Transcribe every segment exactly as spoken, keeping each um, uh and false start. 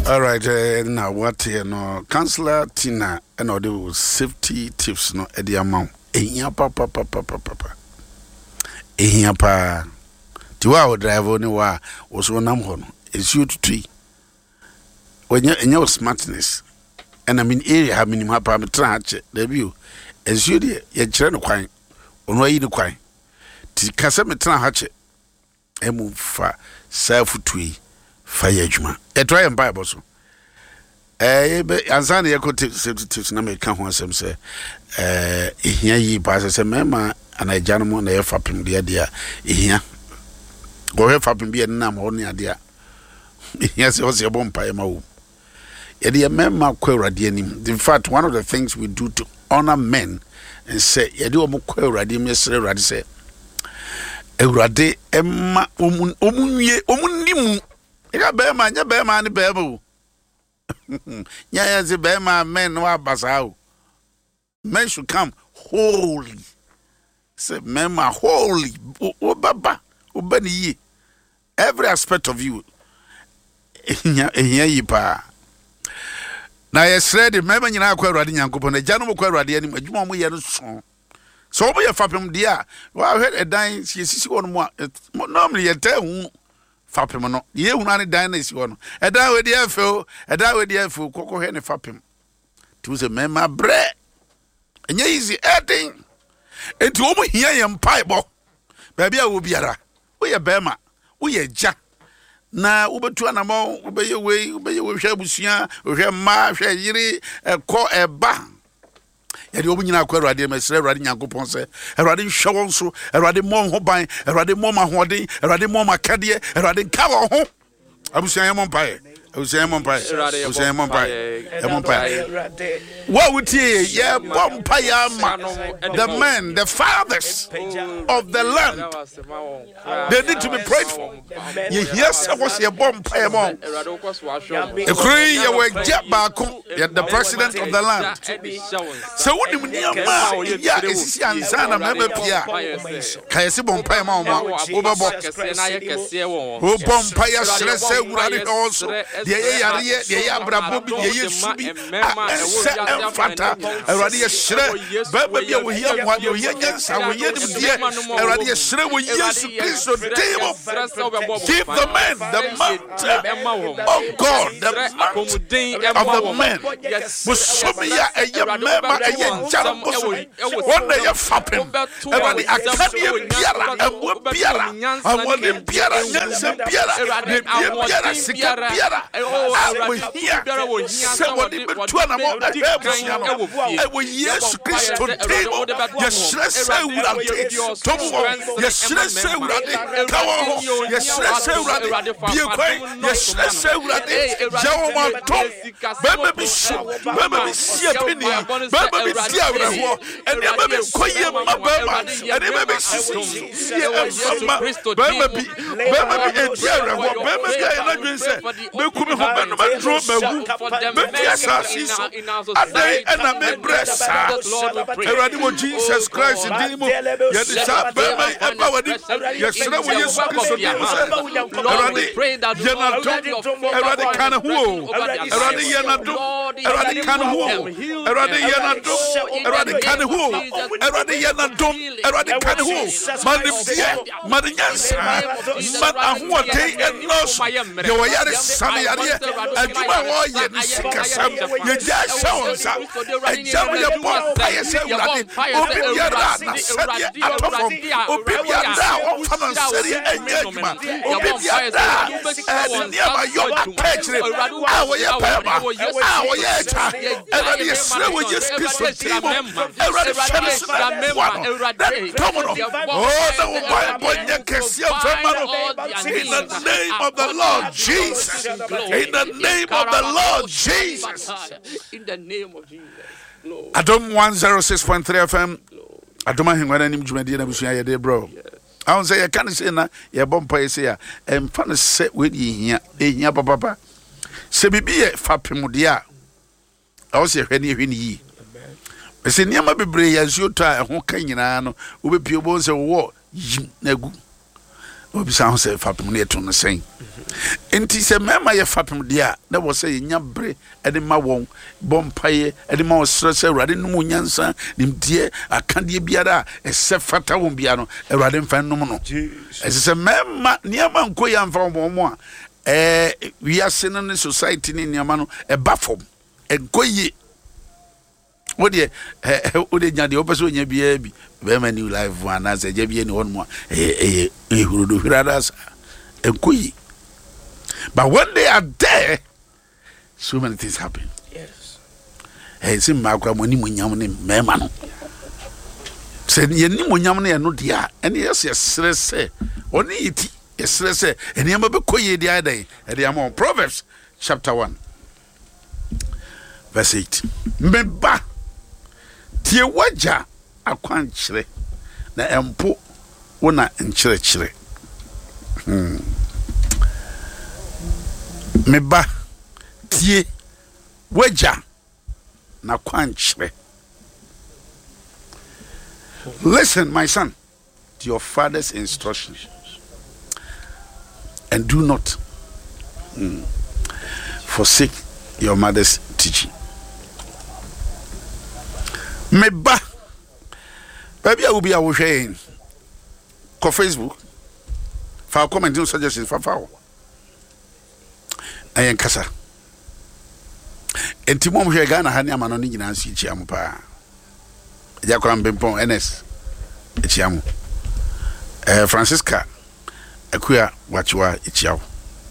All right, uh, now what you know, Councillor Tina, and all the safety tips no at the amount. Ehia pa pa pa pa pa pa. Ehia pa. Tiwa o drive oni wa oso nam ho no. Esu tutui. When you in your smartness. And I mean area ha minimum pa me tra che. Debut. Esu de ye kire no kwan. Ono ayi no kwan. Ti kasa me tra ha che. Emu fa self tutui. Fire adwuma e try em bible so eh be ansa na yekote safety na me ka ho asem se eh ehia yi pa se mema anaja no mo na ye fapem de de a ehia go he fapem bi na ma ho ne ade a ehia se o se bom pa e ma wo ye de mema kwa urade anim. In fact, one of the things we do to honor men and say ye de o mo kwa urade me sere urade se urade emma omun omunwie omunnimu. Ika bema, nya bema ni bema. Nya ya zi bema men wa basao. Men should come holy. Say men ma holy. O baba, o bani ye. Every aspect of you. Nya nya yi pa. Na yesre de mema nyina akwa Awurade Nyankopon na gya no kwa Awurade ani adwuma mo ye no so. So obo ye fapem dia. Wa hwe edan sisi wono mo normally ye ta hu fapem no ye hunu ani dan na si ho no eda we dia fe eda we dia fe kokko he ne fapem tu se mema bre enye easy edin enti wo mo hia ye mpai bo ba bia wo biara wo ye bema wo ye ja na wo betu anamo wo be ye we wo be ye wo hwe abusua wo hwe ma hwe yiri ekọ eba ye de wo nyina akwa Awurade mesre Awurade Nyankopon se Awurade hwe won so Awurade mo ho ban Awurade mo ma hoden Awurade mo ma kade Awurade ka wo ho abusua ye mo mpae abusua ye mo mpae abusua ye mo mpae ye mo mpae what would ye ye mo mpae ama the men the fathers of the land they need to be prayed for ye hear say was ye bom mpae mo e kuri ye we je baako the president of the land so what do you ma ya esisi ansa na mema pia ka ye se bom mpae ma mo wo bebo wo bom mpae ya sere se wurade ho so de ye yare de ye abrabo bi de ye su bi se enfata Awurade ye sere baba bi wo hia mo de wo hia nyansa wo ye dim de Awurade ye sere wo Yesu Kristo table give the men the man oh God the man of the men busumia eye mema eye jam busu one day fapem Awurade akadie biara emo biara awon biara nyansa biara de biara sika biara we here say what the two na mo e we Yesu Kristo table yesre say urade tomo yesre say urade kawo yesre say urade bie kwan yesre say urade jawo ma tom bebe bi so bebe bi sie peni bebe bi dia wreho ene bebe koye ma beba ene bebe sie mama bebe bi bebe bi dia wreho bebe ga ina dwense be kumi ho beno ma dro magu be fiasa siso adai ena me bresa Eradi mo Jesus Christ dimo ye de sa be mai eba wadi yesra wo Yesu Kristo dimo se Eradi ye na do Eradi kana hu Eradi ye na do Eradi kana hu Eradi ye na do Eradi kana hu Eradi ye na do Eradi kana hu man die man nyansa man ahote enos ye wo yare sane yare adwuma wo ye nsikasam ye ja shawonsa ejam ye bo paye se urade obi biara na sede atofom obi biara o fama sede enjuma obi biara ni ama yo apechre a wo ye pema a wo ye cha everybody ye sre wo Yesu Kristo timo everybody share na mema everybody tomono oh the wo boy nyekesi afema no in the name of the Lord Jesus in the name of the Lord Jesus in the name of Jesus Adom one oh six point three F M Adoma hengwana nim dwumadi na busua ye de bro I won say you can say na ye bompa ye say ya emfa no se we di hia ehia papa se bibi ye fapem de a I was hwe ni hwe ni yi be se niam bebre ya nsuo to a ho ka nyina no wo be pie bo se wo yim na gu obi sa ho say fapem na eto no sen enti se mema ye fapem dia na wo say nya bre e de ma won bompaye e de ma wo stress Awurade no mu nyansa nimdie akandie biara e se fata won bia no Awurade mfa nom no e se mema niama nko ya mfa wo mo a eh we are sin in society ni niama no e bafom e goye wode eh wode nya de opeso nya bia bi be ma new life one as e bia ni won mo eh eh hurudo hiradas e goye. But when they are there, so many things happen. Yes. Hey, see, Marco, when you munyam ne memano. Said ye ni munyam ne no dia, and yes, yes, say, only it, yes, say, and you may be koye the other day, and the among Proverbs chapter one, verse eight. Meba, tie waja akwan chire, na empo wona nchire chire. Hmm. Meba tie waja na kwanchre. Listen, my son, to your father's instructions, and do not mm, forsake your mother's teaching. Meba, baby, I will be our sharing. Ko Facebook, for commenting suggestions for foul. Ayen kasa enti mom hwe Ghana ha ne amano ni nyina nsi chiam pa jakora mbempon N S chiam eh Francisca akua wachiwa chiaw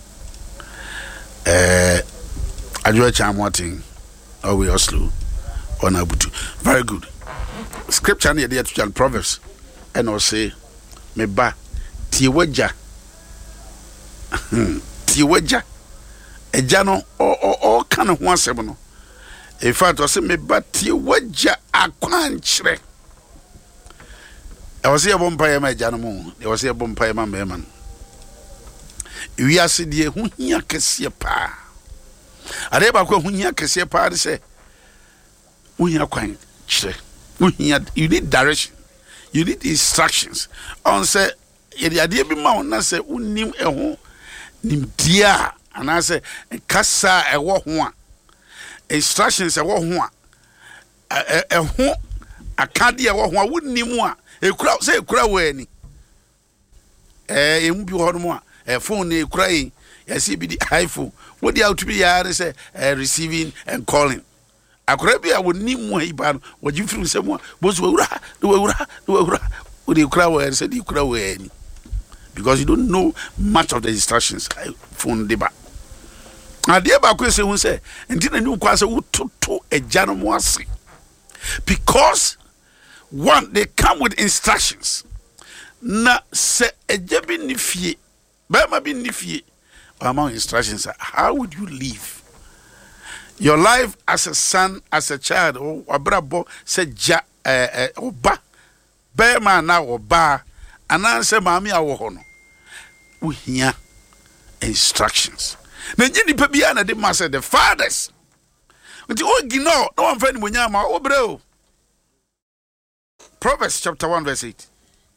eh adwa chiam watin owe Oslo on Abutu. Very good. Scripture na dey to Proverbs and o say me ba tie waja tie waja ejano o o o kan ho asem no in fact o se me batie waja akwankyere e o se bompaye ma ejano mo e o se bompaye ma mema wi ase die hu hia kese pa ade ba ko hu hia kese pa de se hu hia kwankyere hu hia you need direction, you need instructions on say e de ade bi ma na se unim eho nimdia and I say, Kasa a war one instructions a war one a home a candy a war one wouldn't need more a crowd say a crowd any a won't be more a phone a crying a C B D iPhone. What the out to be I say receiving and calling. A crabby I would need more about what you feel someone was ura do ura do ura with the crowd and said you crowd any because you don't know much of the instructions. I phone deba. Adia ba kwese hu se enti na ni kwase utoto ejano mo ase because one they come with instructions na se ejebi ni fie ba ma bi ni fie among instructions. How would you live your life as a son, as a child or abrabo se ja eh oba ba ma na oba ananse maami awo ho no uhia instructions. Nenye ni pebia na de master the fathers. Nti o gino no one friend munya ma o breo. Proverbs chapter one verse eight.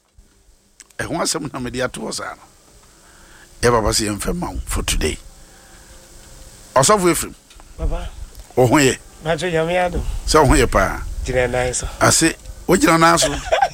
E ho asem na me dia to osa no. E baba se emfa ma for today. Osofu efrim. Baba. O ho ye. Na jo yam yado. So ho ye pa. Jina na so. Ase o jina na so.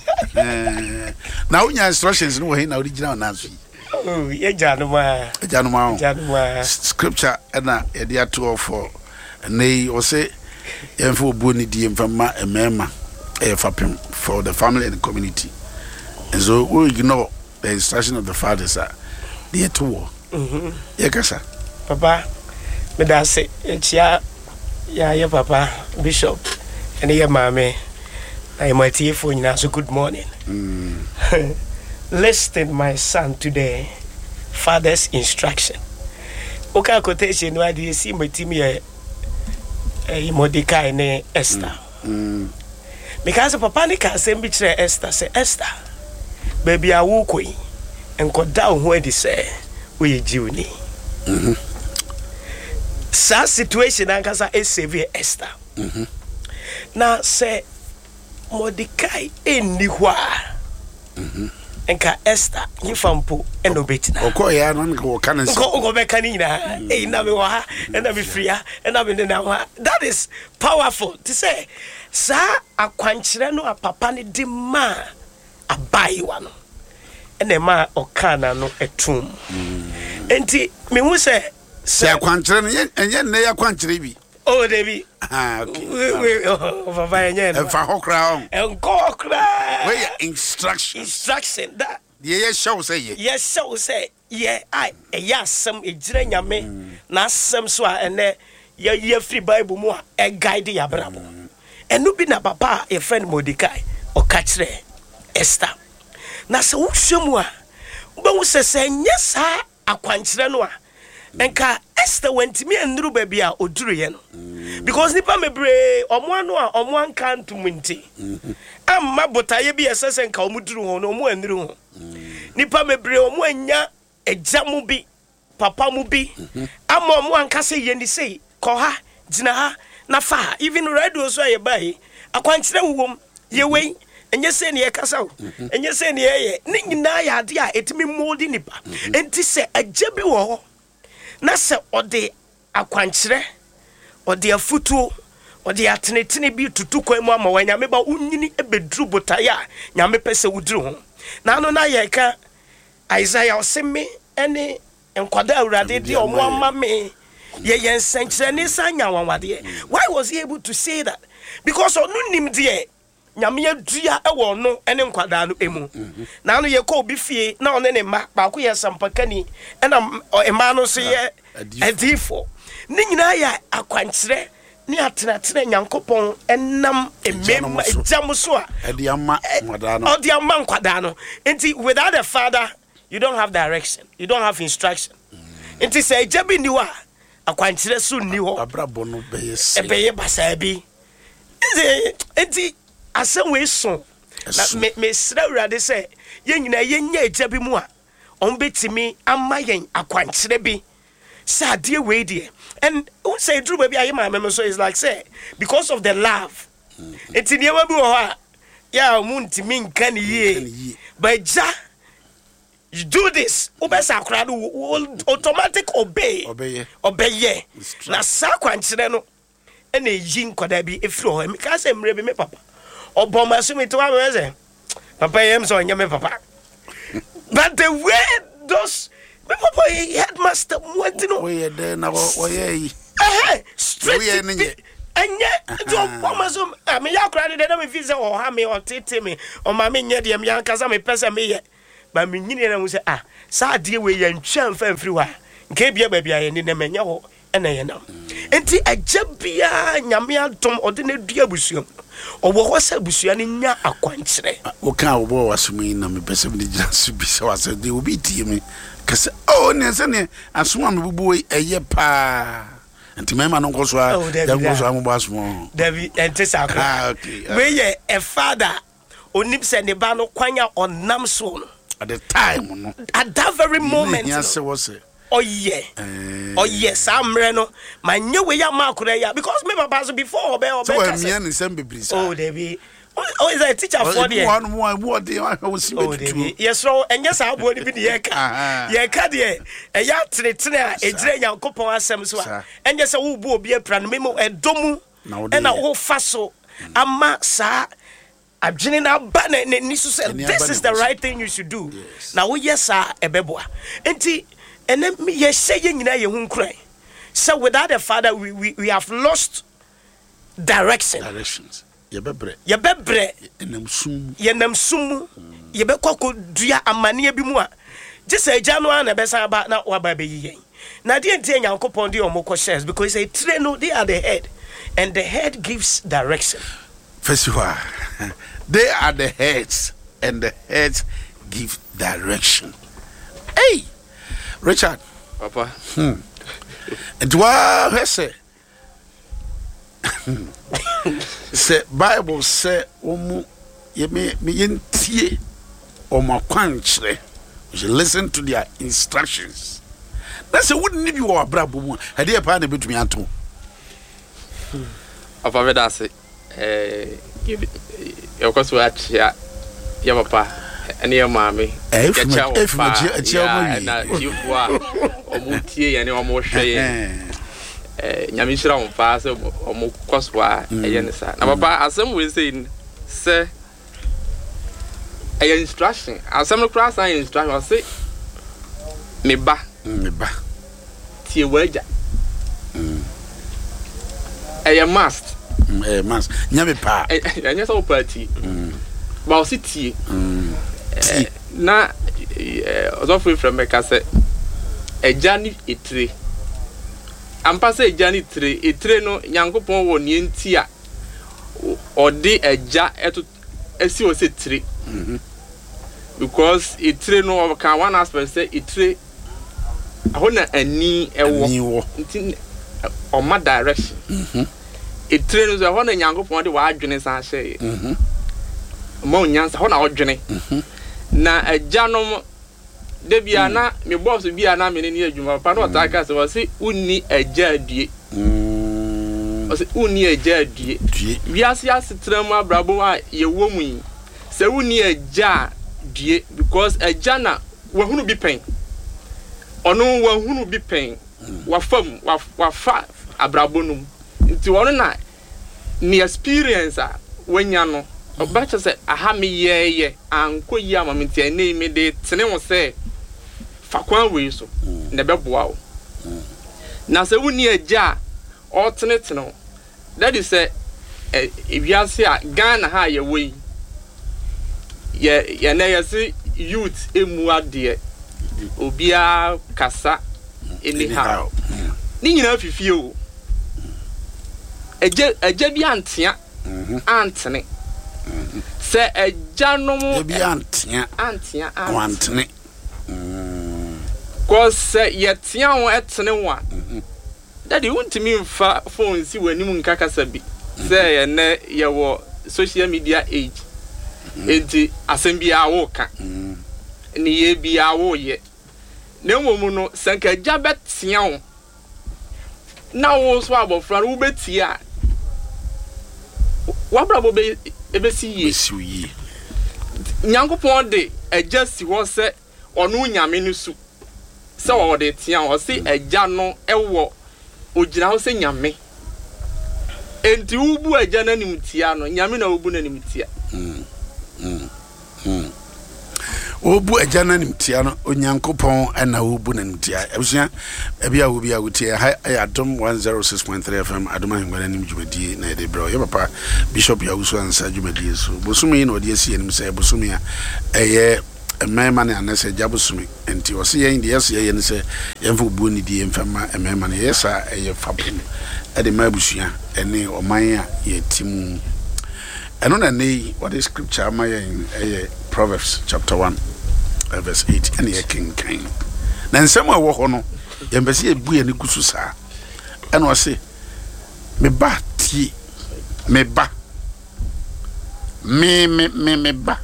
Eh na unya instructions no wo he na o jina na so. Oh, ye januma. Januma. Januma. Scripture na e dia to for nei o say emfo boni di emfama emema e fapem for the family and the community. And so we ignore the instruction of the fathers are there to war. Mhm. Ye kasa. Papa, me da say chia ya ye papa bishop and ye mama. I my tea for you so good morning. Mm. Listen, my son, today, father's instruction. Okay, quotation why do you see my team here? Mordecai and Esther. Mm. Because Papa Nika send me to Esther, say Esther, baby, I walk away and go down where they say, we Junie. Mm-hmm. Such situation, I can say, severe Esther. Mm-hmm. Now, say, Mordecai in the war. Mm-hmm. enka Esther yifampo eno betina okọ ya no nko kan nso nko nko be kan nyina eh na me wa ha na me fria na me na ha. That is powerful to say sa akwankyere no apapa ne di ma abaiwa no ene ma okana no etum enti me hu say se akwankyere no enye ne ya akwankyere bi. Oh, Debbie. Ah, okay. We we oh, Papa, enye. E fa hokra on. Enko kra. We instruction. Instruction that. Ye show say ye. Yes, so say ye I e ya asem e gire nyame na asem so a ene ye ye free Bible mu a e guide ya brabo. Enu bi na papa e friend Mordecai o ka kire Esther. Na se wo hwemu a wo wo se se nye sa akwankyere no a enka Esther went me andru baby a oduru ye no because nipa mebre omo anu a omo anka ntumunti amma botaye bi esese nka omo duru ho no omo andru ho nipa mebre omo anya ejamu bi papa mu bi amma omo anka se ye ni sei ko ha gina ha na fa even radio so ye bai akwankyere wuwom ye wei enye se ne ye kasa o enye se ne ye ni nyina ya ade a etimi moldi nipa enti se ajabi wo ho na se ode akwankyere ode afutuo ode atenetene bi tutu kwan mu ama wanya meba unyini ebedru botaya nyame pese wudru ho na no na ye ka Isaiah oseme ene enkwada awurade de omo ama me ye yensenkyere ni sanya wanwade. Why was he able to say that? Because onu nim de nyame adua ewo no ene nkwada no emu na no ye ko obi fie na one ne ma ba ko ye sampakani ena ema no so ye adifo ni nyina ya akwankyere ni atenatene nyankopon enam emem ejam so a ediama nkwada no odiama nkwada no enti without a father you don't have direction, you don't have instruction. Enti say ejabi ni wa akwankyere so ni ho abrabo no beye se ebeye basabi enti asem we so na me me sra urade say ye nyina ye nya eja bi mu a on betimi ama yen akwankyere bi sa de we de and who say true baby I my memo so is like say because of the love enti ne wa bi wo ha ya muntimi nka ne ye but ja you do this obesa akra will automatic obey obey obey na sa akwankyere no ene yin koda bi efiri ho me ka say mre bi me papa oboma so me to wa me say papa yem so nya me papa but the way those me papa headmaster went no we there na wo ye eh straight we enye do oboma so me ya kra de na me fi say o ha me o tete me o ma me nya de me yankasa me pesa me ye ba me nyini na mu say ah sa de we ye ntwa mfa mfiri wa nke bia ba bia ye ni na me nya ho ena ye na enti ajabia nyame adom ode na dua busuam owo ho sa busua ni nya akwankyere o kan obo wasumi na me pese me gina su bi se wase de obi tie me kase oh ne se ne asoma me bubu eye pa enti me ma no nkoso a ya nkoso ambo asmo David enti sakra we ye a father onim se ne ba no kwanya onam so no at the time no at that very moment yes was it oh yeah oh yes amre no manye we ya makura ya because me papa so before obe obe so me and sem bebrisa oh David oh is a teacher for there one one what dey we see oh David yes so enye sa abo ni bi de ye ka ye ka de e ya trenetene a ejire Yankopon asem so a enye se wo bu obi apra no memo edomu e na wo fa so ama sa adwene na ba na ni so say this is the right thing you should do now yes sir ebeboa enti ene ye say ye nyina ye hu nkran so without a father we we, we have lost direction directions ye bebre ye bebre enam sum ye nam sum ye be kokko dua amane bi mu a je say January na be san ba na wa ba be yi na de enti Yankopon de omoko shares because say train no they are the head and the head gives direction. First of all, they are the heads and the heads give direction. Hey, Richard. Papa. Hmm. And what I say? Say Bible say omu ye me me yentie omo kwankyere. You should listen to their instructions. That's a wouldn't need you or brabo mu. Had you pa na betumi ato. Papa me da say eh you because we achia ya papa Any mommy, if you are Omutie and almost saying Yamishra on fast or more coswa, a yenisa. Now, Papa, as some will say, sir, a instruction, as some class I instruct, I say, me ba, me ba, tea wager. A must, a must, Yami pa, and yes, all party. But city, na, was offering from a cassette. A journey a tree. I'm passing a journey tree, a tree no Yankopon won yentia or de a ja at a sea was a tree. Because a tree no can one aspect say a tree. I want a knee a walk or my direction. A train is a one and Yankopon the wild journeys I say. Among Yans, a honor journey. Na a janum. Debiana, my boss will be an army in your Juma. Pano attackers was say, Uni a jaddy. Was it Uni a jaddy? Yes, yes, Trema Braboa, your woman. Say, Uni a jar, dear, because a jana will be pain. Or no one who will be pain. What firm, what fat, a brabonum. Into one night. Near experience, when you know. A batch said, a hammy ye ye, and quay yamaminti, and name me the Tenemo say. Fakwan we so na beboa wo na se woni agya alternate no that is say ebiase a Ghana ha ye we ye ye na ye se youth emu ade obia kasa anyhow ni nyina fifie o agya agya bi antea antene se agya no mo bi antea antea antene cause yet young at Senewa. Daddy won't to me phone see when you Kakasabi. Say, and your social media age. Enti assembly awoka. Ni ye be awo ye. No woman sanka jabet sion. Now was wabo from Ubetia. What probably ever see ye? Nyango Ponde, a just was said. Onu nyame no su se wo de tia o se agya no ewo ogina ho se nyame enti ubu agya na nim tia no nyame na ubu na nim tia mm mm mm obu agya na nim tia no onyankopon na ubu na nim tia ebusua ebia wo bia wotie ha adom one oh six point three F M adom ahengwana nim djumadi na de bro ye papa bishop ya wusu ansa djumadi so bosumi na odi esi enim se bosumi a eye emema ne anese jabusumi enti wose yen de yes yen se yemfu bu ni die mfama emema ne yesa eye fapem e de mabusua ene oman a yetimu eno na nei what is scripture ma yen eye Proverbs chapter one verse eight ene ye king king na nsem a wo ho no yembese ebu ye ne kusu saa ene wose me ba ti me ba me me me me ba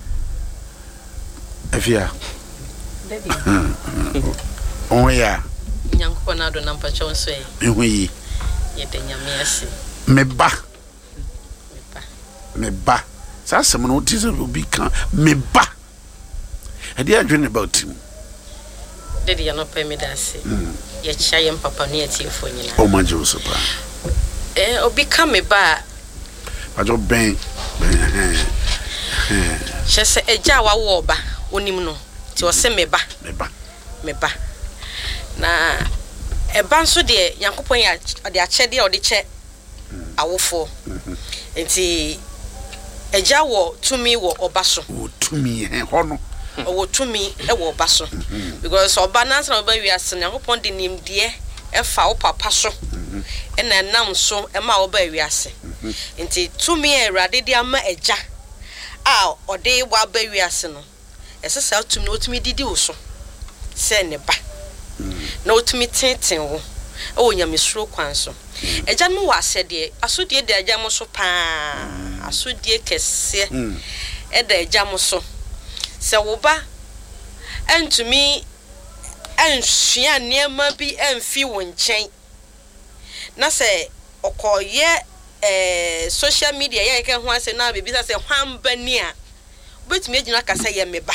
Afia. Daddy. Oh yeah. Nyanko na do nampa chonso e. Ehu yi. Ye de nyame ase. Me ba. Me ba. Me ba. Sa sem no ti se obi kan me ba. E dey adwene about him. Daddy ya no pe me da ase. Ye chia ye papa no ye tiefo nyina. O ma Joseph. Eh obi kan me ba. Pa jo ben. Ben. Chese eja wa wo ba. Onim no ti o se meba meba meba na eba nso de Yankopon ya de ache de o de che awofo enti eja wo tumi wo oba so wo tumi he ho no wo tumi e wo oba so because oba na nsa oba wi ase Yankopon de nim de e fa wo papa so e na nam so e ma oba wi ase enti tumi e rade de ama eja a ode wa ba wi ase no ese sa tumi no tumi didi wo so se ne ba na otumi tenten wo e wo nyamesuro kwan so eja no wa asede asodie de eja mo so pa asodie kese e de eja mo so se wo ba entumi enhia niema bi emfi wo nchen na se okoye eh social media ye ke ho ase na bebi se hwamba ni a betumi agina ka say ye meba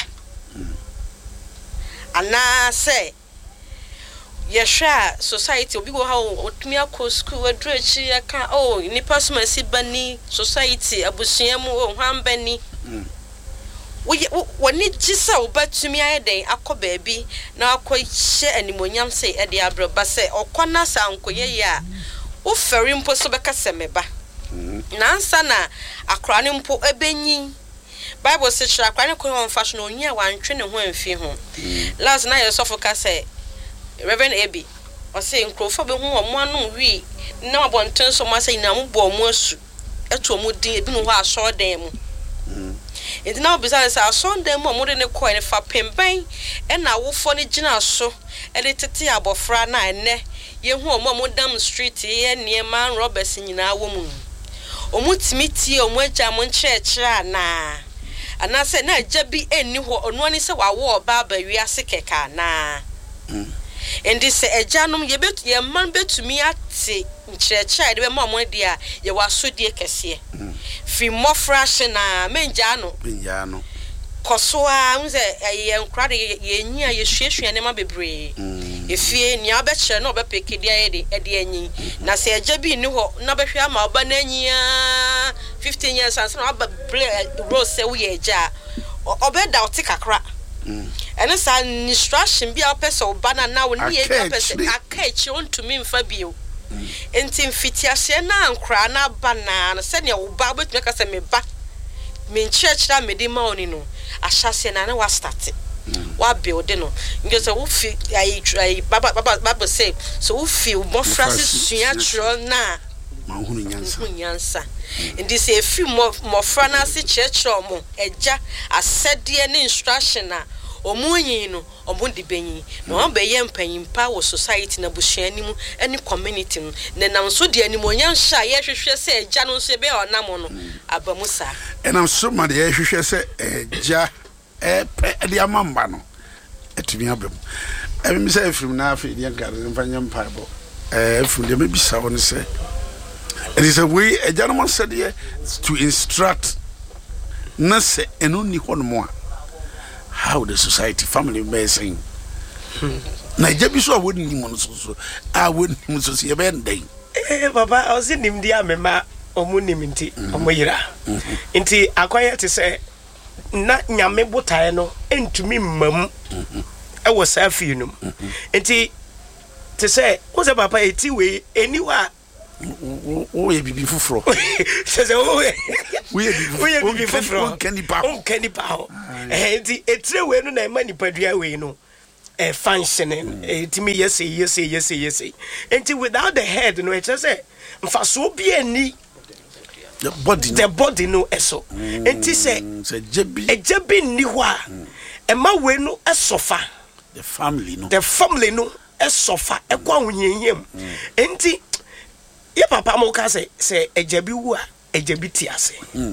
ana say yehwa society obi go ha otumi akọ school wadrechi aka oh ni personal si bani society abusua mu o hwambani we woni gisa obatumi ayeden akọ baabi na akọ hye animonyam say e de abroba say okona sankoye ya wo feri mpo so beka semeba na ansa na akra ne mpo ebenyi Bible says shall akra ko on fashion onyi a wantwe ne ho amfi ho last na yesofo ka say Reverend Abi o say nkrofo be hu omo anu wi na abonten so ma say na mo bo omo asu eto omo din ebi no ho aso dan mu enti na obisa say aso dan mu omo de ne ko ne fa pemban e na wofo ne gina so e de tete abofra na ene ye hu omo omo dam street ye niema robbers nyina wo mu omo timiti omo agya mo nkyerɛkyerɛ na ana say na agya bi eni ho ono ani say wawo oba ba wiase keka na and this ejanom ye bet ye man betumi ate nkyerɛkyerɛ de be ma mo dia ye wasodie kɛse fi mofra hye na menja no menja no koso a unze ye nkra de ye nyia ye hwehwea ne ma bebre efie ni abɛkyerɛ na obɛpeke dia ye de de anyi na se agya bi ni ho na bɛhwɛ ama oba na anyia fifteen years and na oba rose se wo ye agya obɛda oti kakra ene sa instruction bi a person bana na wo ni e person akachi ontumi mfa bio enti mfitiase na ankra na bana se ne wo ba betumi ka se me ba me nkyerɛkyerɛ me di ma oni no ahyase na na wa start wa build no nge so wo fi ai try baba baba baba say so wo fi mo frase sua tro na ma hunu nyansa nyansa ndi se fi mo mo fra na se kyerɛkyerɛ mo agya asɛdeɛ ne instruction na omunyi no omundi benyi no amba ye mpanyimpa wo society na busuani mu ani community mu ne nam so de ani monyan hya ye hwehwe se agya no so be onam no abamu sa enam so ma de ye hwehwe se agya e pe de amamba no etumi abam emi mi se efrim na afi de nkare mfanya mpaibo eh efrim de mebisa won se it is a way agya no man said here to instruct na se eno ni hono mo a how the society family basing na jebi so awodi ni mo so so awodi mo so se be ndai eh baba o se nim dia mema omu nim nti omo yira nti akwaya te se na nyame botae no entumi mam e wo safi num nti te se wo se papa eti we eniwa o ye bibi fufuro se se o we ye bibi fufuro kani pa on kani pa eh nti etre we no na ma nipadua we no eh functioning etimi yes yes yes yes nti without the head no it say mfaso bi ani the body the body no eso nti say se jebi ejebi ni ho a e ma we no esofa the family no the family no esofa e kwa hunyeyem nti ye papa mo ka say say ejebi wu a ejebi ti ase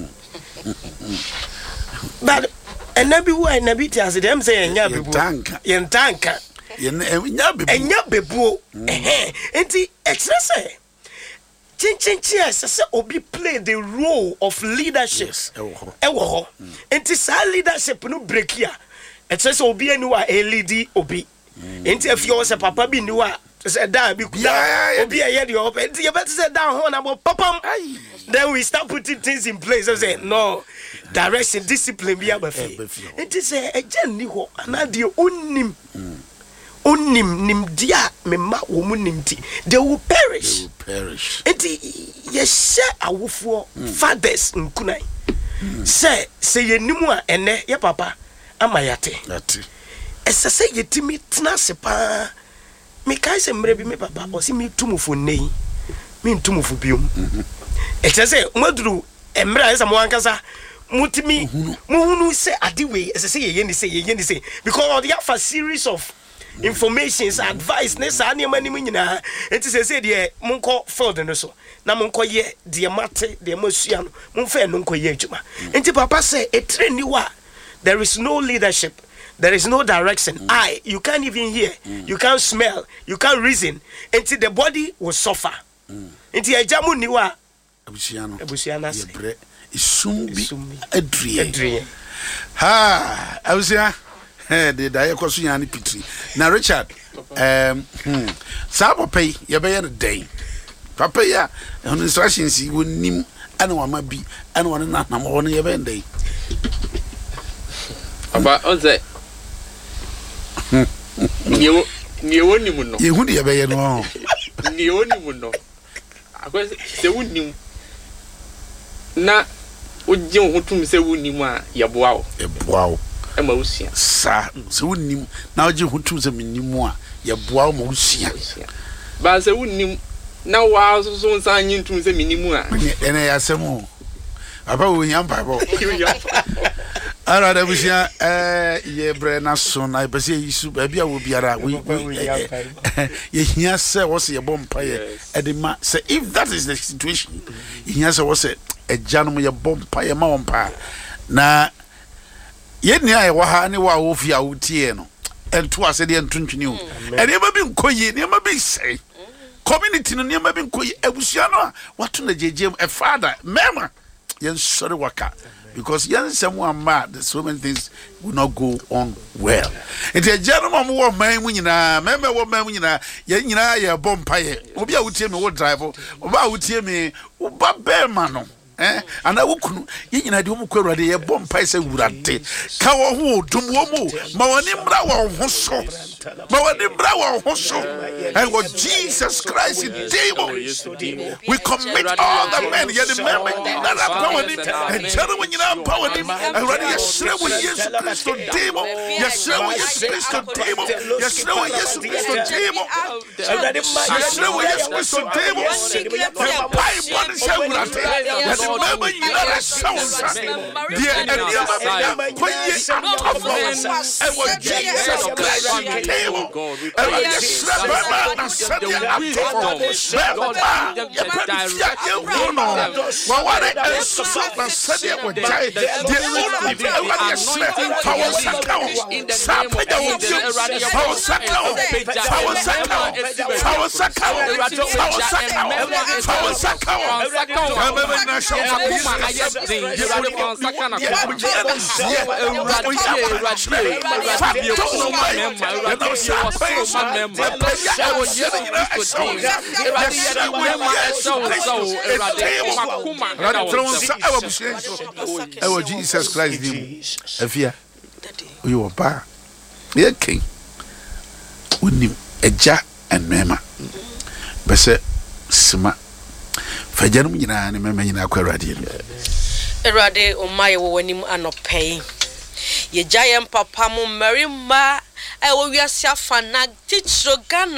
but enabi wu a enabi ti ase dem say enya bebu yen tanka yen enya bebu enya bebu eh enti ekire say chinchinchi say obi play the role of leadership e wo ho enti sa leadership no break here ekire say obi anu a e lead obi enti afio say papa bi nu a say da bi kuya obi e ye de op enti you better say down ho na bo papam then we start putting things in place. I say no direction discipline be abafi enti say eja ni ho na de onnim onnim nim dia mema wo mu nimti they will perish they will perish enti ye share awofo fathers nkunai say say ye nimu a ene ye papa amayate ati ese say ye timi tena se pa me kai se mre bi me papa o si me tumufo nei me tumufo biom it say moduru emra esa mo ankasa mutimi muhunu say adiwe ese say ye ni say ye ni say because they have a series of informations advice ne sa ne mani nyina enti say say de monko field no so na monko ye de mate de masua no monfa no nko ye adwuma enti papa say etre ni wa there is no leadership. There is no direction. Mm. I, you can't even hear. Mm. You can't smell. You can't reason. Until the body will suffer. Until a jamu niwa. Abusiano. Abusiano. Yebre. Isumbi. Adriye. ha awusia eh de da ye koso yan pitri na Richard um hmm sa papa yi ye be ye no den papa ya on instructions yi wonim ana wa ma bi ana wona na na mo no ye be den aba on say niwo niwo ni mu no ye hu de ye be ye no niwo ni mu no akwa se wonim na oje ho tum se wonim a ye boa wo e boa wo e ma usia sa se wonim na oje ho tum se minim a ye boa wo ma usia ba se wonim na wa so so nsan nyi tum se minim a ene ya semu aba wo nyam pa bo ara da busia eh ye bre na so na be se yisu ba bia wo biara we ye hia se wo se ye bom pa ye edema say if that is the situation hia se wo se ejanom ye bom pa ye ma won pa na ye ni aye wa ha ne wa wo fi a wo tie no ento ase de ento ntwini o ene ma bi nkoyi ne ma bi sei community no ne ma bi nkoyi abusia no a wato na jejem e father mema yen sorry waka because yen someone mad so many things will not go on well it a gentleman wo man mu nyina mema wo man mu nyina ye nyina ye bompa ye obi a wutie me wo drive oba a wutie me oba be ma no eh ana wukunu ye nyina de wo kwurade ye bompa se wurade ka wo ho dum wo mu ma woni mra wo ho so ma woni mra wo ho so and what Jesus Christ in demo we commit all the men ye the men that are power and tell when you know power and ready ye share with Jesus Christ demo ye share with Jesus Christ demo ye share with Jesus Christ demo ye share with Jesus Christ demo pai pode ser wurade remember you know that sounds dear and you remember when you and what Jesus Christ demo and you share and said you have to God direct you know what what is so and said you would die the only thing I know power sakao in the power sakao power sakao power sakao power sakao power sakao power sakao Jesus Christ name afia we were pa ye king unim eja enmema bese sima fajanum nyina ne mema nyina kwa radio erade o mai wo wanim anopei ye giant papa mo marima e wo wiase afana tichro Ghana